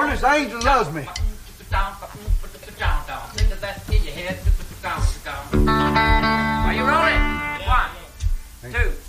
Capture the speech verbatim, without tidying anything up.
Ernest Angel loves me. Think of that in your head. Are you rolling? One, two.